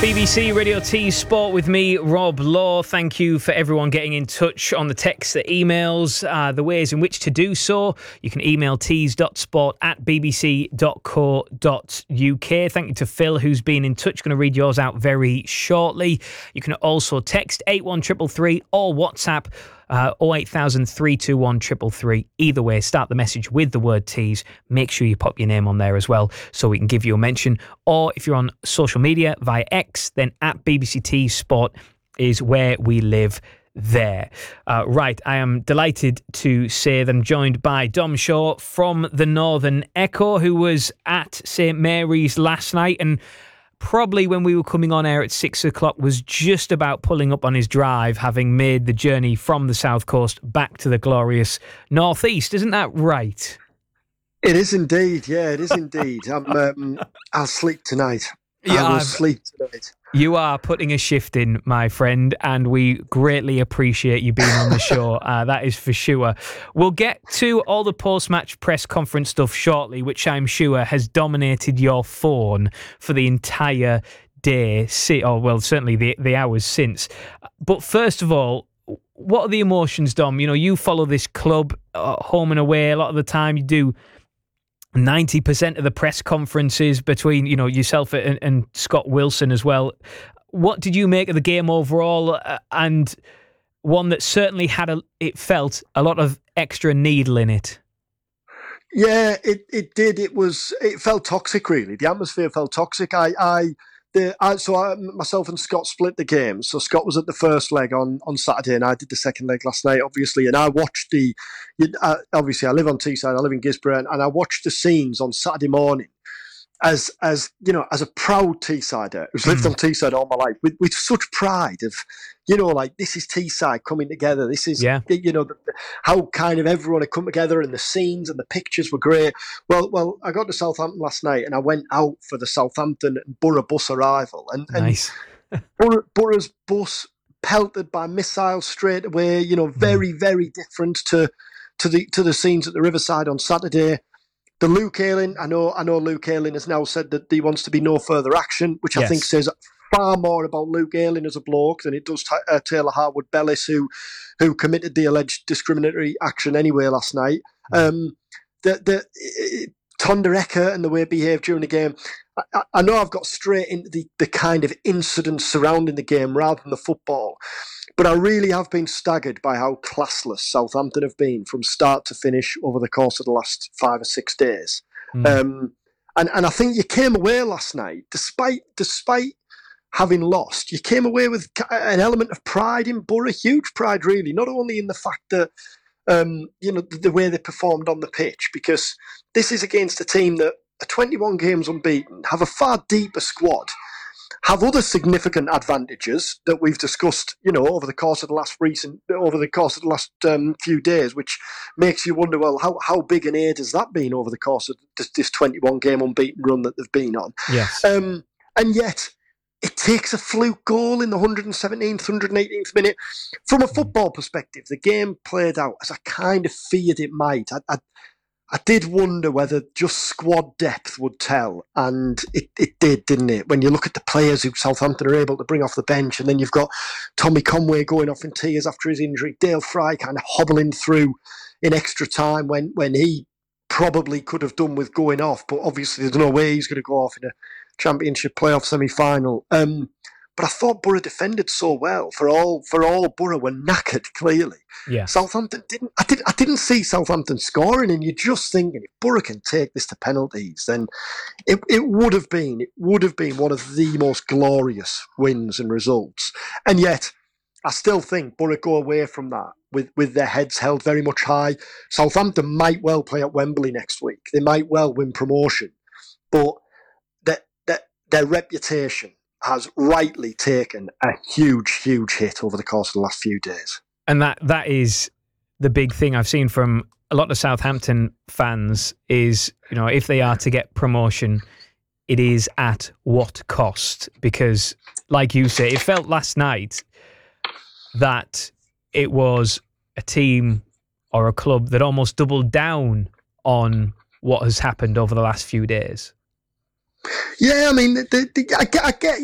BBC Radio T Sport with me, Rob Law. Thank you for everyone getting in touch on the text, the emails, the ways in which to do so. You can email tees.sport@bbc.co.uk. Thank you to Phil, who's been in touch. Going to read yours out very shortly. You can also text 81333 or WhatsApp 08000 321 333. Either way, start the message with the word Tees. Make sure you pop your name on there as well so we can give you a mention. Or if you're on social media via X, then at BBC Tees Sport is where we live there. Right, I am delighted to say that I'm joined by Dom Shaw from the Northern Echo, who was at St Mary's last night and probably when we were coming on air at 6 o'clock was just about pulling up on his drive, having made the journey from the south coast back to the glorious northeast. Isn't that right? It is indeed. Yeah, it is indeed. I'll sleep tonight. I will sleep tonight. You are putting a shift in, my friend, and we greatly appreciate you being on the show. That is for sure. We'll get to all the post-match press conference stuff shortly, which I'm sure has dominated your phone for the entire day, certainly the hours since. But first of all, what are the emotions, Dom? You know, you follow this club home and away a lot of the time. You do 90% of the press conferences between, you know, yourself and Scott Wilson as well. What did you make of the game overall? And one that certainly it felt a lot of extra needle in it. Yeah, it did. It felt toxic, really. The atmosphere felt toxic. Myself and Scott split the game. So Scott was at the first leg on Saturday, and I did the second leg last night, obviously. And I watched obviously I live on Teesside, I live in Gisborne, and I watched the scenes on Saturday morning as you know, as a proud Teessider who's lived on Teesside all my life, with such pride of, you know, like, this is Teesside coming together. This is, you know, how kind of everyone had come together, and the scenes and the pictures were great. Well, I got to Southampton last night, and I went out for the Southampton and Borough bus arrival, and nice. Borough's bus pelted by missiles straight away. You know, very, very different to the scenes at the Riverside on Saturday. The Luke Ayling, I know Luke Ayling has now said that he wants to be no further action, which I think says far more about Luke Ayling as a bloke than it does Taylor Harwood-Bellis, who committed the alleged discriminatory action anyway last night. Tonda Eka and the way he behaved during the game. I know I've got straight into the kind of incidents surrounding the game rather than the football, but I really have been staggered by how classless Southampton have been from start to finish over the course of the last 5 or 6 days. And I think you came away last night, despite having lost, you came away with an element of pride in Borough, huge pride really, not only in the fact that, you know, the way they performed on the pitch, because this is against a team that are 21 games unbeaten, have a far deeper squad, have other significant advantages that we've discussed, you know, over the course of the last few days, which makes you wonder, well, how big an aid has that been over the course of this 21 game unbeaten run that they've been on? Yes. And yet it takes a fluke goal in the 117th, 118th minute. From a football perspective, the game played out as I kind of feared it might. I did wonder whether just squad depth would tell, and it did, didn't it? When you look at the players who Southampton are able to bring off the bench, and then you've got Tommy Conway going off in tears after his injury, Dale Fry kind of hobbling through in extra time when he probably could have done with going off, but obviously there's no way he's going to go off in a Championship playoff semi-final. But I thought Borough defended so well. For all Borough were knackered, clearly. Yeah. Southampton didn't. I didn't see Southampton scoring, and you're just thinking, if Borough can take this to penalties, then it would have been one of the most glorious wins and results. And yet, I still think Borough go away from that with their heads held very much high. Southampton might well play at Wembley next week. They might well win promotion, but their reputation has rightly taken a huge, huge hit over the course of the last few days. And that is the big thing I've seen from a lot of Southampton fans is, you know, if they are to get promotion, it is at what cost? Because, like you say, it felt last night that it was a team or a club that almost doubled down on what has happened over the last few days. Yeah, I mean, I get,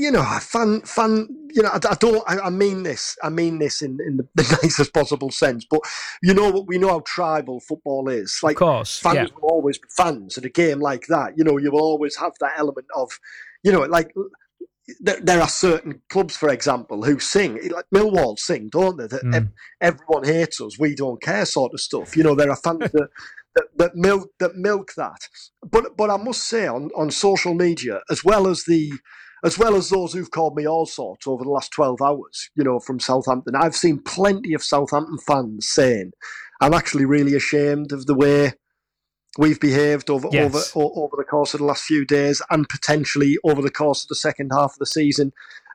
I mean this in the nicest possible sense, but we know how tribal football is. Of Like, course, yeah. fans will always be fans at a game like that. You will always have that element of, like, there are certain clubs, for example, who sing, like Millwall sing, don't they? That everyone hates us, we don't care, sort of stuff. There are fans that milk that. But I must say, on social media, as well as those who've called me all sorts over the last 12 hours, from Southampton, I've seen plenty of Southampton fans saying, I'm actually really ashamed of the way we've behaved over the course of the last few days, and potentially over the course of the second half of the season.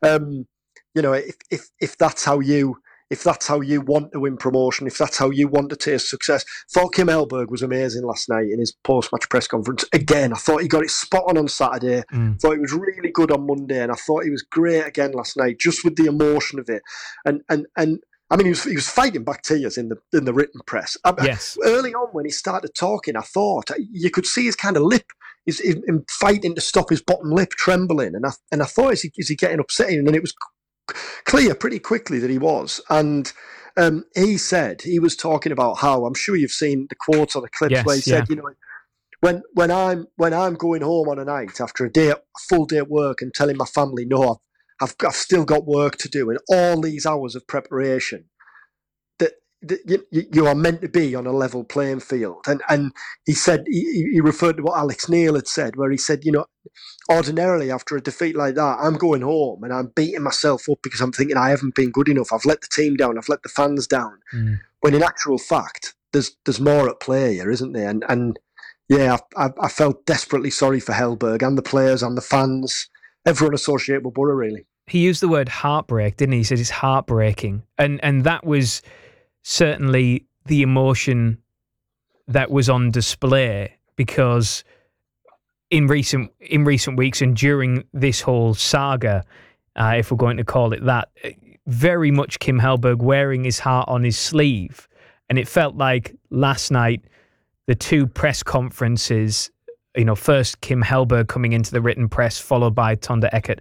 If that's how you want to win promotion, if that's how you want to taste success. Thought Kim Hellberg was amazing last night in his post-match press conference. Again, I thought he got it spot on Saturday. Thought he was really good on Monday, and I thought he was great again last night, just with the emotion of it. And I mean, he was fighting back tears in the written press. Yes. Early on, when he started talking, I thought you could see his kind of lip, him fighting to stop his bottom lip trembling, and I thought, is he getting upset? And then it was clear pretty quickly that he was. And he said, he was talking about how, I'm sure you've seen the quotes or the clips where he said, when I'm going home on a night after a full day at work and telling my family, no, I've still got work to do, and all these hours of preparation, that you are meant to be on a level playing field. And he said, he referred to what Alex Neil had said, where he said, ordinarily after a defeat like that, I'm going home and I'm beating myself up because I'm thinking I haven't been good enough. I've let the team down. I've let the fans down. When in actual fact, there's more at play here, isn't there? And yeah, I felt desperately sorry for Hellberg and the players and the fans, everyone associated with Borough, really. He used the word heartbreak, didn't he? He said it's heartbreaking. And that was certainly the emotion that was on display, because in recent weeks and during this whole saga, if we're going to call it that, very much Kim Hellberg wearing his heart on his sleeve. And it felt like last night, the two press conferences, first Kim Hellberg coming into the written press, followed by Tonda Eckert,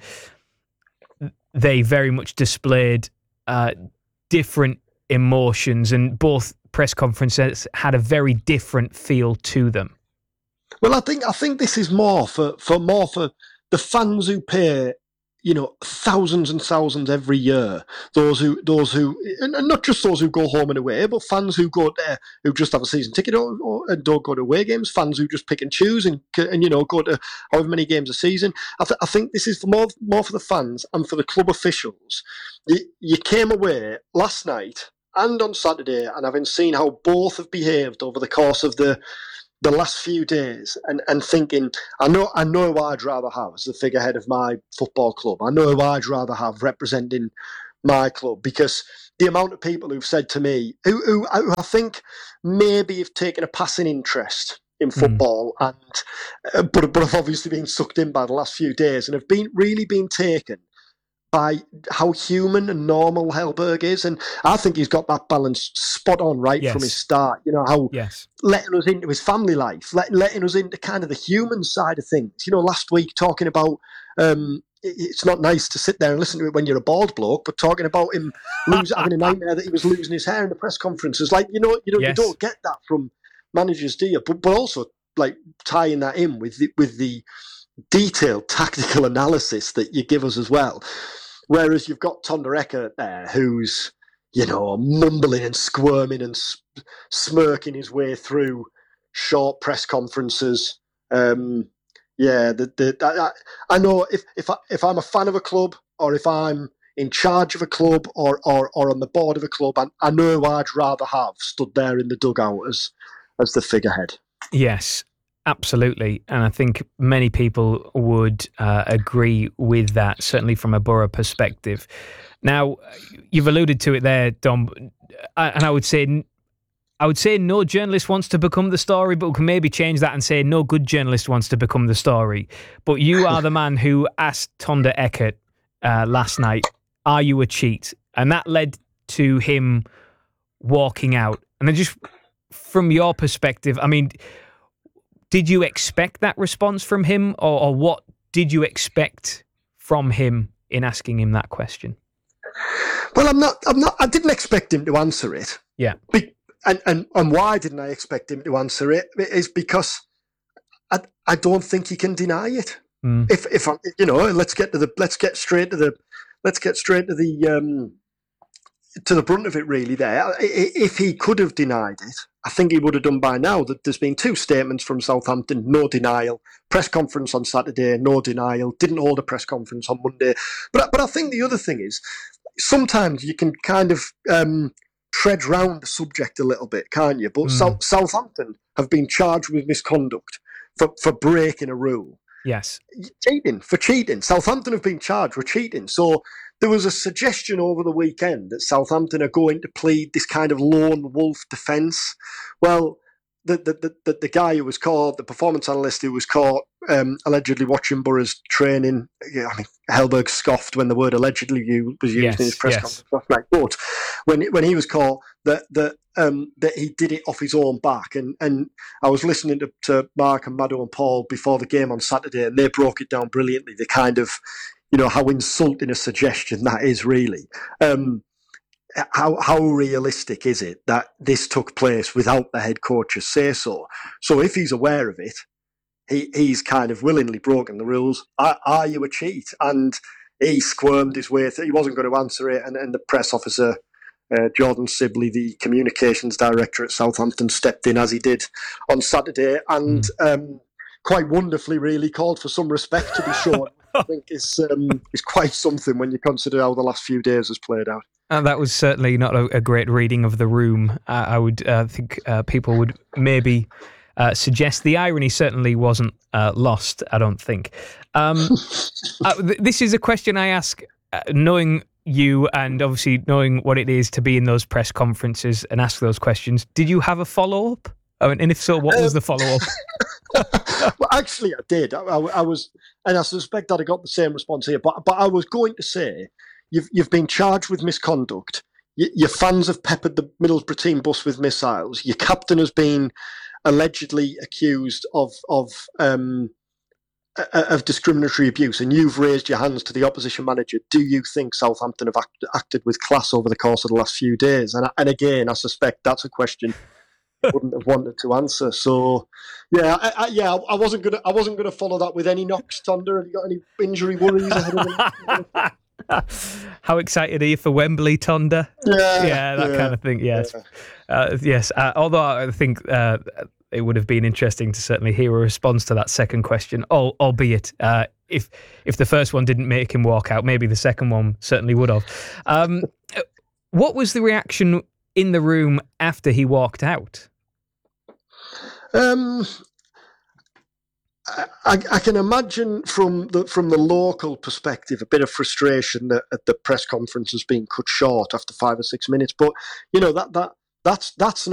they very much displayed different emotions, and both press conferences had a very different feel to them. Well, I think this is more for the fans who pay, thousands and thousands every year. Those who, and not just those who go home and away, but fans who go there, who just have a season ticket and don't go to away games. Fans who just pick and choose and go to however many games a season. I think this is more for the fans and for the club officials. You came away last night and on Saturday, and having seen how both have behaved over the course of the last few days, and thinking, I know who I'd rather have as the figurehead of my football club. I know who I'd rather have representing my club, because the amount of people who've said to me, who I think maybe have taken a passing interest in football, and but have obviously been sucked in by the last few days, and have really been taken by how human and normal Hellberg is. And I think he's got that balance spot on from his start. How letting us into his family life, letting us into kind of the human side of things. Last week talking about, it's not nice to sit there and listen to it when you're a bald bloke, but talking about him having a nightmare that he was losing his hair in the press conferences. Like, you don't get that from managers, do you? But also, like, tying that in with the detailed tactical analysis that you give us as well. Whereas you've got Tonda Eckert there, who's, mumbling and squirming and smirking his way through short press conferences. I know if I'm a fan of a club, or if I'm in charge of a club, or on the board of a club, I know who I'd rather have stood there in the dugout as the figurehead. Yes. Absolutely. And I think many people would agree with that, certainly from a Borough perspective. Now, you've alluded to it there, Dom, and I would say no journalist wants to become the story, but we can maybe change that and say no good journalist wants to become the story. But you are the man who asked Tonda Eckert last night, are you a cheat? And that led to him walking out. And then just from your perspective, I mean, did you expect that response from him, or what did you expect from him in asking him that question? Well, I didn't expect him to answer it. Yeah. And why didn't I expect him to answer it? Is because I don't think he can deny it. If let's get straight to the brunt of it, really. There, if he could have denied it, I think he would have done by now. That there's been 2 statements from Southampton, no denial. Press conference on Saturday, no denial. Didn't hold a press conference on Monday. But I think the other thing is, sometimes you can kind of tread round the subject a little bit, can't you? But Southampton have been charged with misconduct for breaking a rule. Yes. Cheating. Southampton have been charged with cheating. So there was a suggestion over the weekend that Southampton are going to plead this kind of lone wolf defence. Well, the guy who was caught, the performance analyst who was caught allegedly watching Borough's training, Hellberg scoffed when the word allegedly was used in his press conference last night. But when he was caught, that he did it off his own back. And I was listening to Mark and Maddo and Paul before the game on Saturday, and they broke it down brilliantly. The kind of, how insulting a suggestion that is, really. How realistic is it that this took place without the head coach's say-so? So if he's aware of it, he's kind of willingly broken the rules. Are you a cheat? And he squirmed his way through. He wasn't going to answer it, and the press officer, Jordan Sibley, the communications director at Southampton, stepped in as he did on Saturday, and quite wonderfully really called for some respect to be shown. I think is quite something when you consider how the last few days has played out. That was certainly not a great reading of the room. I would think people would maybe suggest the irony certainly wasn't lost, I don't think. This is a question I ask knowing you and obviously knowing what it is to be in those press conferences and ask those questions. Did you have a follow-up? And if so, what was the follow-up? Well, actually, I did. I was, and I suspect that I got the same response here. But I was going to say, you've been charged with misconduct. Your fans have peppered the Middlesbrough team bus with missiles. Your captain has been allegedly accused of discriminatory abuse, and you've raised your hands to the opposition manager. Do you think Southampton have acted with class over the course of the last few days? And again, I suspect that's a question wouldn't have wanted to answer. So, I wasn't gonna follow that with any knocks. Tonda, have you got any injury worries ahead of them? How excited are you for Wembley, Tonda? That kind of thing. Yes, yes. Although I think it would have been interesting to certainly hear a response to that second question. Albeit, if the first one didn't make him walk out, maybe the second one certainly would have. What was the reaction in the room after he walked out? I can imagine from the local perspective a bit of frustration that the press conference has been cut short after 5 or 6 minutes. But that's